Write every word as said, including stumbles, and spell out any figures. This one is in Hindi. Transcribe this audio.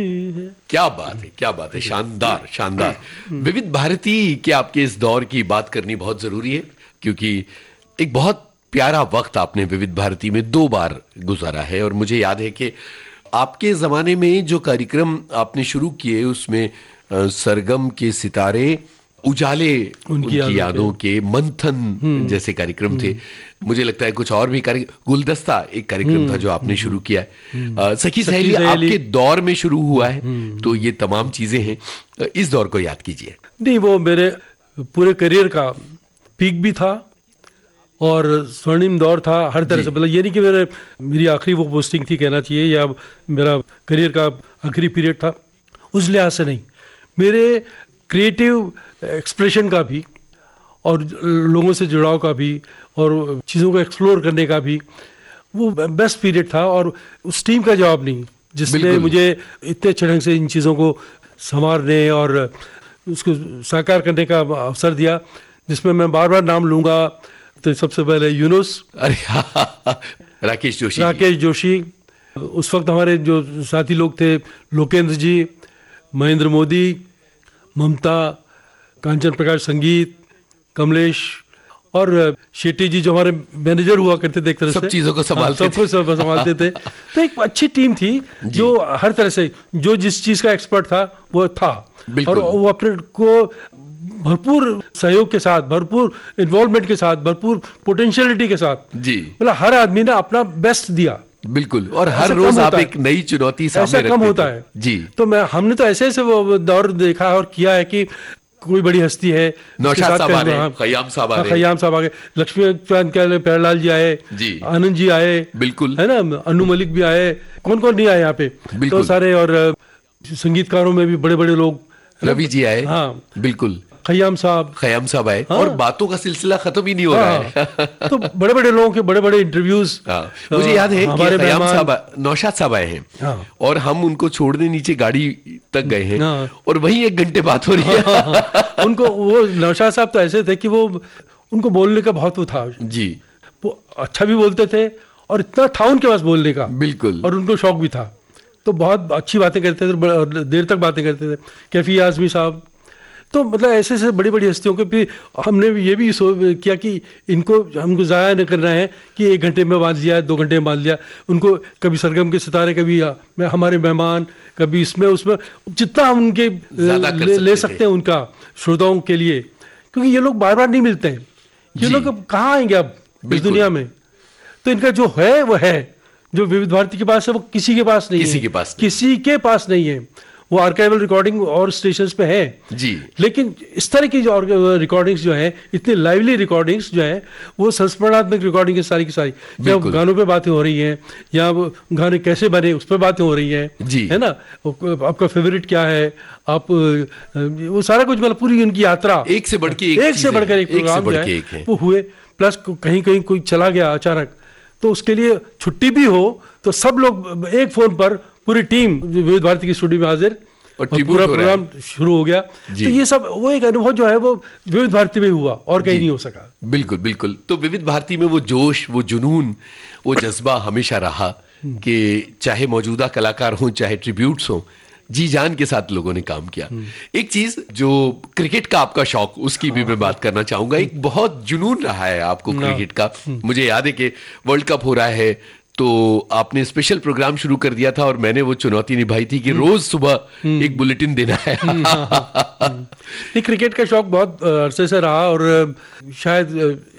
क्या बात है, क्या बात है, शानदार शानदार। विविध भारती के आपके इस दौर की बात करनी बहुत जरूरी है, क्योंकि एक बहुत प्यारा वक्त आपने विविध भारती में दो बार गुजारा है। और मुझे याद है कि आपके जमाने में जो कार्यक्रम आपने शुरू किए उसमें अ, सरगम के सितारे, उजाले उनकी, उनकी यादों के, मंथन जैसे कार्यक्रम थे। मुझे लगता है कुछ और भी कार्यक्रम, गुलदस्ता एक कार्यक्रम था जो आपने शुरू किया है। आ, सखी सहेली आपके दौर में शुरू हुआ है। तो ये तमाम चीजें हैं। इस दौर को याद कीजिए। नहीं, वो मेरे पूरे करियर का पीक भी था और स्वर्णिम दौर था हर तरह से। मतलब ये नहीं कि मेरे मेरी आखिरी वो पोस्टिंग थी कहना चाहिए, या मेरा करियर का आखिरी पीरियड था, उस लिहाज से नहीं। मेरे क्रिएटिव एक्सप्रेशन का भी और लोगों से जुड़ाव का भी और चीज़ों को एक्सप्लोर करने का भी वो बेस्ट पीरियड था। और उस टीम का जवाब नहीं जिसने मुझे इतने अच्छे ढंग से इन चीज़ों को संवारने और उसको साकार करने का अवसर दिया, जिसमें मैं बार बार नाम लूँगा। तो सबसे पहले यूनुस, अरे राकेश जोशी राकेश जोशी उस वक्त हमारे जो साथी लोग थे, लोकेंद्र जी, महेंद्र मोदी, ममता, कांचन प्रकाश संगीत, कमलेश और शेट्टी जी जो हमारे मैनेजर हुआ करते थे, एक तरह सब से चीजों को संभालते थे, सब संभालते थे। तो एक अच्छी टीम थी जो हर तरह से, जो जिस चीज का एक्सपर्ट था वो था, और वो अपने को भरपूर सहयोग के साथ, भरपूर इन्वॉल्वमेंट के साथ, भरपूर पोटेंशियलिटी के साथ, जी मतलब हर आदमी ने अपना बेस्ट दिया। बिल्कुल। और हर रोज आप एक नई चुनौती सामने रखते थे। ऐसा कम होता है जी। तो मैं हमने तो ऐसे ऐसे वो दौर देखा और किया है कि कोई बड़ी हस्ती है, नौशाद साहब आ गए, खयाम साहब आ गए, खयाम साहब आ गए, लक्ष्मीकांत प्यारेलाल जी आए जी, आनंद जी आए, बिल्कुल है ना, अनु मलिक भी आए, कौन कौन नहीं आए यहाँ पे, तो सारे। और संगीतकारों में भी बड़े बड़े लोग, रवि जी आए, हाँ बिल्कुल, खयाम साहब खयाम साहब आए, हाँ। और बातों का सिलसिला खत्म ही नहीं हो हाँ। रहा है। तो बड़े बड़े लोगों के बड़े बड़े इंटरव्यूज। हाँ। मुझे याद है कि खयाम साहब, नौशाद साहब आए हैं, हाँ। और हम उनको छोड़ने नीचे गाड़ी तक गए हैं, हाँ। और वहीं एक घंटे बात हो रही है। हाँ। उनको वो नौशाद साहब तो ऐसे थे कि वो उनको बोलने का बहुत वो था जी, वो अच्छा भी बोलते थे और इतना था उनके पास बोलने का, बिल्कुल, और उनको शौक भी था। तो बहुत अच्छी बातें करते थे, देर तक बातें करते थे। कैफी आजमी साहब, तो मतलब ऐसे ऐसे बड़ी बड़ी हस्तियों के भी हमने ये भी किया कि इनको हमको ज़ाया नहीं करना है कि एक घंटे में बांध लिया, दो घंटे में बांध लिया। उनको कभी सरगम के सितारे, कभी हमारे मेहमान, कभी इसमें उसमें, जितना हम उनके ले, ले सकते हैं उनका श्रोताओं के लिए, क्योंकि ये लोग बार बार नहीं मिलते हैं। ये लोग अब कहाँ आएंगे अब इस दुनिया में। तो इनका जो है वो है, जो विविध भारती के पास है वो किसी के पास नहीं है, किसी के पास किसी के पास नहीं है। वो आर्काइवल रिकॉर्डिंग और स्टेशंस पे है जी, लेकिन इस तरह की जो रिकॉर्डिंग्स जो है, इतनी लाइवली रिकॉर्डिंग्स जो है, वो संस्मरणात्मक रिकॉर्डिंग है सारी की सारी। जब गानों पे बातें हो रही हैं या वो गाने कैसे बने उस पर बातें हो रही हैं जी, है ना, आपका फेवरेट क्या है, आप वो सारा कुछ, मतलब पूरी उनकी यात्रा एक से बढ़ के एक, एक से बढ़कर एक प्रोग्राम जो है वो हुए। प्लस कहीं कहीं कोई चला गया अचानक, तो उसके लिए छुट्टी भी हो तो सब लोग एक फोन पर, पूरी टीम विविध भारती की स्टूडियो में हाजिर, और, और पूरा प्रोग्राम शुरू हो गया। तो ये सब वो एक अनुभव जो है वो विविध भारती में हुआ और कहीं नहीं हो सका। बिल्कुल बिल्कुल। तो विविध भारती में वो जोश, वो जुनून, वो जज्बा हमेशा रहा कि चाहे मौजूदा कलाकार हों, चाहे ट्रिब्यूट्स हों, जी जान के साथ लोगों ने काम किया। एक चीज जो क्रिकेट का आपका शौक, उसकी भी मैं बात करना चाहूंगा। एक बहुत जुनून रहा है आपको क्रिकेट का। मुझे याद है कि वर्ल्ड कप हो रहा है तो आपने स्पेशल प्रोग्राम शुरू कर दिया था, और मैंने वो चुनौती निभाई थी कि रोज सुबह एक बुलेटिन देना है। ये क्रिकेट का शौक बहुत अरसे से रहा, और शायद